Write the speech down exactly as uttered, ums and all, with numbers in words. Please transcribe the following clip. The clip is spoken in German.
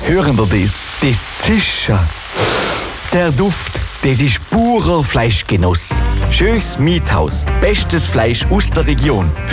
Hören Sie das? Das Zischen. Der Duft, das ist purer Fleischgenuss. Schönes Miethaus. Bestes Fleisch aus der Region.